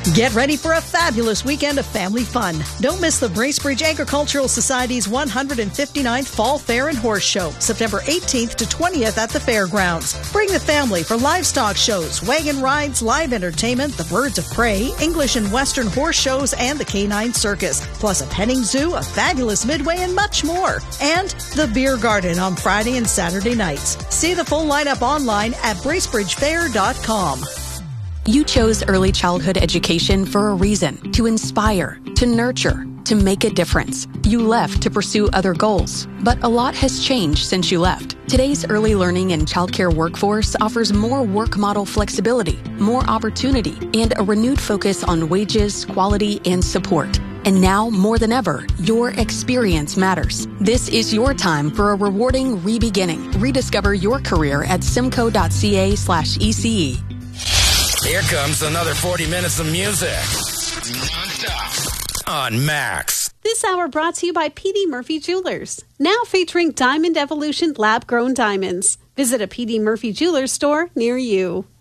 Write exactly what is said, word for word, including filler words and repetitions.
Get ready for a fabulous weekend of family fun. Don't miss the Bracebridge Agricultural Society's one hundred fifty-ninth Fall Fair and Horse Show, September eighteenth to twentieth at the fairgrounds. Bring the family for livestock shows, wagon rides, live entertainment, the Birds of Prey, English and Western horse shows, and the Canine Circus, plus a petting zoo, a fabulous midway, and much more. And the Beer Garden on Friday and Saturday nights. See the full lineup online at bracebridge fair dot com. You chose early childhood education for a reason, to inspire, to nurture, to make a difference. You left to pursue other goals, but a lot has changed since you left. Today's early learning and childcare workforce offers more work model flexibility, more opportunity, and a renewed focus on wages, quality, and support. And now, more than ever, your experience matters. This is your time for a rewarding re-beginning. Rediscover your career at simcoe.ca slash ECE. Here comes another forty minutes of music. Non-stop on Max. This hour brought to you by P D Murphy Jewelers. Now featuring Diamond Evolution lab-grown diamonds. Visit a P D Murphy Jewelers store near you.